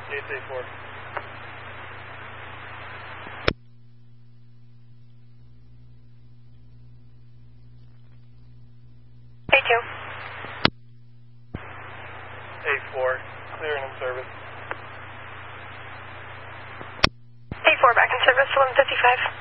Gates A4. A2. A4, clear and in service. A4 back in service, 1155.